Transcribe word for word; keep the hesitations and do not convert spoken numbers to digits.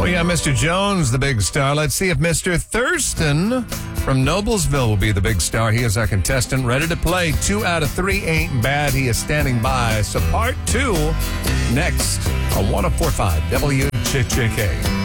We got Mister Jones, the big star. Let's see if Mister Thurston from Noblesville will be the big star. He is our contestant, ready to play. Two out of three ain't bad. He is standing by. So part two next on one oh four point five W J J K.